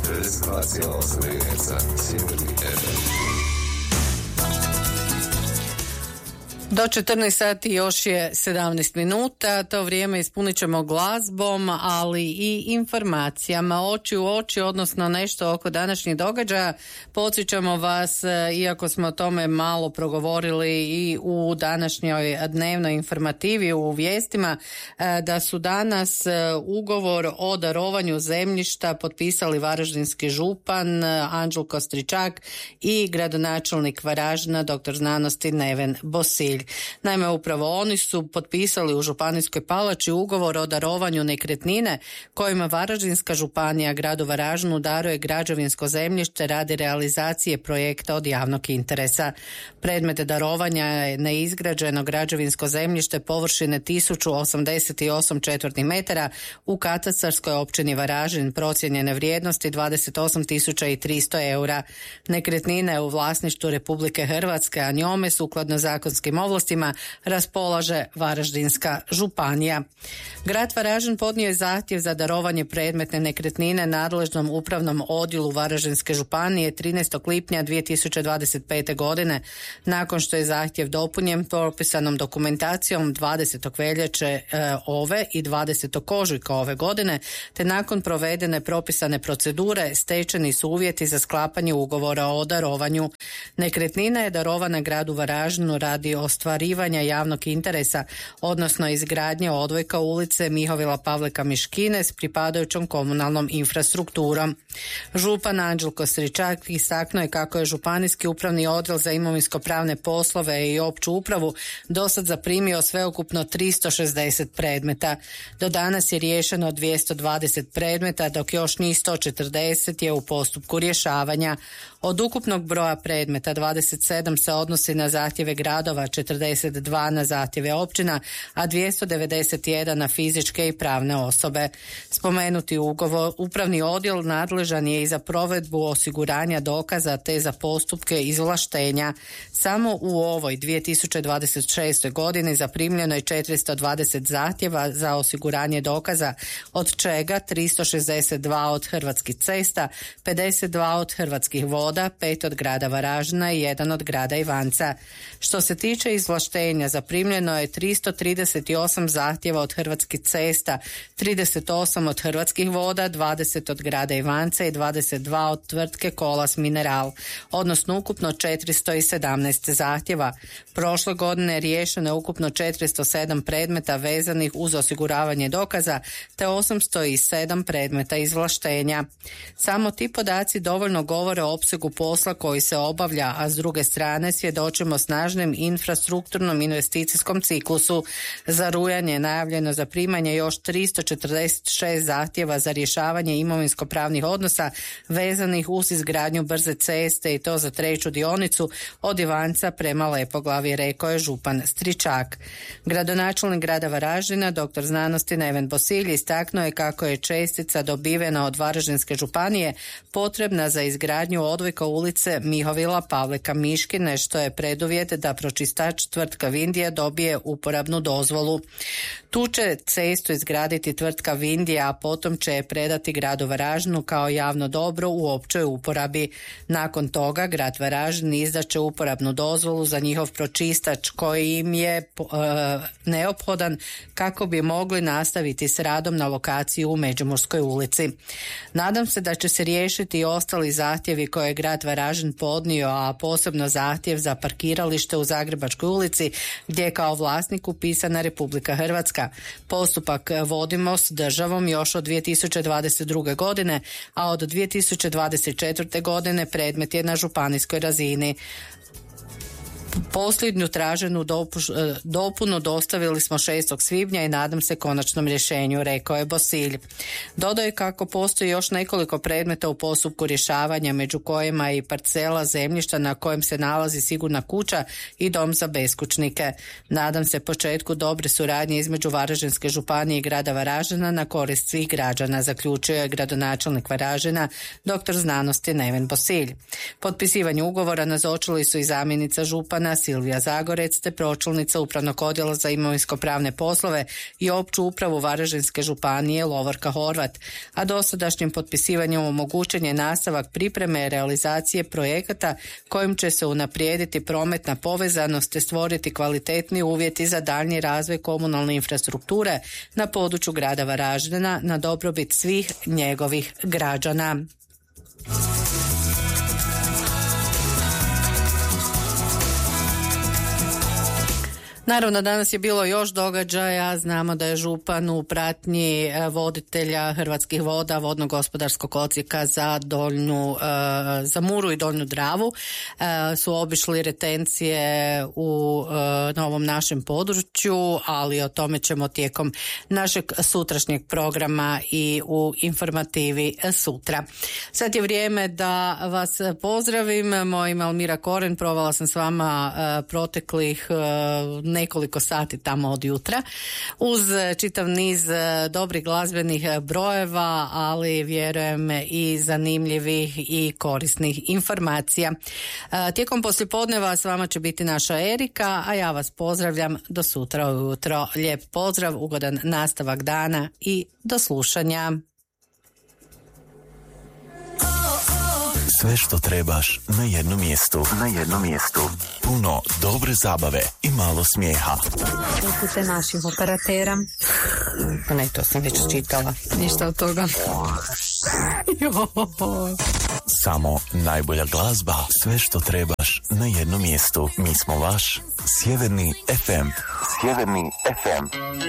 92,8 MHz Sjeverni FM. Do 14 sati još je 17 minuta, to vrijeme ispunit ćemo glazbom, ali i informacijama oči u oči, odnosno nešto oko današnjih događaja. Podsjećamo vas, iako smo o tome malo progovorili i u današnjoj dnevnoj informativi u vijestima, da su danas ugovor o darovanju zemljišta potpisali varaždinski župan Anđelko Stričak i gradonačelnik Varaždina dr. znanosti Neven Bosilj. Naime, upravo oni su potpisali u Županijskoj palači ugovor o darovanju nekretnine kojima Varaždinska županija gradu Varaždinu daruje građevinsko zemljište radi realizacije projekta od javnog interesa. Predmet darovanja je neizgrađeno građevinsko zemljište površine 1088 četvornih metara u katastarskoj općini Varaždin procijenjene vrijednosti 28.300 eura. Nekretnina je u vlasništvu Republike Hrvatske, a njome sukladno zakonskim ovlastima raspolaže Varaždinska županija. Grad Varaždin podnio je zahtjev za darovanje predmetne nekretnine nadležnom upravnom odjelu Varaždinske županije 13. lipnja 2025. godine. Nakon što je zahtjev dopunjen propisanom dokumentacijom 20. veljače ove i 20. ožujka ove godine, te nakon provedene propisane procedure stečeni su uvjeti za sklapanje ugovora o darovanju. Nekretnina je darovana gradu Varaždinu radi ostvarivanja javnog interesa, odnosno izgradnje odvojka ulice Mihovila Pavlika Miškine s pripadajućom komunalnom infrastrukturom. Župan Anđelko Stričak istaknuo je kako je Županijski upravni odjel za imovinsko-pravne poslove i opću upravu dosad zaprimio sveukupno 360 predmeta. Do danas je riješeno 220 predmeta, dok još njih 140 je u postupku rješavanja. Od ukupnog broja predmeta 27 se odnosi na zahtjeve gradova, 42 na zahtjeve općina, a 291 na fizičke i pravne osobe. Spomenuti upravni odjel nadležan je i za provedbu osiguranja dokaza te za postupke izvlaštenja. Samo u ovoj 2026. godini zaprimljeno je 420 zahtjeva za osiguranje dokaza, od čega 362 od Hrvatskih cesta, 52 od Hrvatskih voda, 5 od grada Varaždina i 1 od grada Ivanca. Što se tiče izvlaštenja, zaprimljeno je 338 zahtjeva od Hrvatskih cesta, 38 od Hrvatskih voda, 20 od grada Ivanca i 22 od tvrtke Kolas Mineral, odnosno ukupno 417 zahtjeva. Prošle godine riješeno je ukupno 407 predmeta vezanih uz osiguravanje dokaza te 807 predmeta izvlaštenja. Samo ti podaci dovoljno govore o opsegu posla koji se obavlja, a s druge strane svjedočimo snažnim infrastrukturnom investicijskom ciklusu. Za rujan je najavljeno zaprimanje još 346 zahtjeva za rješavanje imovinsko-pravnih odnosa vezanih uz izgradnju brze ceste i to za treću dionicu od Ivanca prema Lepoglavi, rekao je župan Stričak. Gradonačelnik grada Varaždina dr. znanosti Neven Bosilj istaknuo je kako je čestica dobivena od Varaždinske županije potrebna za izgradnju odvojka ulice Mihovila Pavlika Miškine, što je preduvjet da pročistač tvrtka Vindija dobije uporabnu dozvolu. Tu će cestu izgraditi tvrtka Vindija, a potom će je predati gradu Varaždinu kao javno dobro u općoj uporabi. Nakon toga grad Varaždin izdaće uporabnu dozvolu za njihov pročistač koji im je neophodan kako bi mogli nastaviti s radom na lokaciji u Međimurskoj ulici. Nadam se da će se riješiti i ostali zahtjevi koje je grad Varaždin podnio, a posebno zahtjev za parkiralište u Zagrebačkoj ulici gdje je kao vlasnik upisana Republika Hrvatska. Postupak vodimo s državom još od 2022. godine, a od 2024. godine predmet je na županijskoj razini. Posljednju traženu dopunu dostavili smo 6. svibnja i nadam se konačnom rješenju, rekao je Bosilj. Dodao je kako postoji još nekoliko predmeta u postupku rješavanja, među kojima je i parcela zemljišta na kojem se nalazi sigurna kuća i dom za beskućnike. Nadam se početku dobre suradnje između Varaždinske županije i grada Varaždina na korist svih građana, zaključio je gradonačelnik Varaždina dr. znanosti Neven Bosilj. Potpisivanju ugovora nazočili su i zamjenica župana Župana Silvija Zagorec te pročelnica Upravnog odjela za imovinsko-pravne poslove i opću upravu Varaždinske županije Lovorka Horvat, a dosadašnjim potpisivanjem omogućen je nastavak pripreme i realizacije projekata kojim će se unaprijediti prometna povezanost te stvoriti kvalitetni uvjeti za daljnji razvoj komunalne infrastrukture na području grada Varaždina na dobrobit svih njegovih građana. Naravno, danas je bilo još događaja. Znamo da je župan u pratnji voditelja Hrvatskih voda, vodno-gospodarskog odsjeka za Muru i Donju Dravu su obišli retencije na ovom našem području, ali o tome ćemo tijekom našeg sutrašnjeg programa i u informativi sutra. Sad je vrijeme da vas pozdravim. Moje ime Almira Koren, provela sam s vama proteklih nekoliko sati tamo od jutra uz čitav niz dobrih glazbenih brojeva, ali vjerujem i zanimljivih i korisnih informacija. Tijekom poslijepodneva s vama će biti naša Erika, a ja vas pozdravljam do sutra ujutro. Lijep pozdrav, ugodan nastavak dana i do slušanja. Sve što trebaš na jednom mjestu. Puno dobre zabave i malo smijeha. Upute naših operatera. Ne, to sam već čitala. Ništa od toga. Samo najbolja glazba. Sve što trebaš na jednom mjestu. Mi smo vaš Sjeverni FM.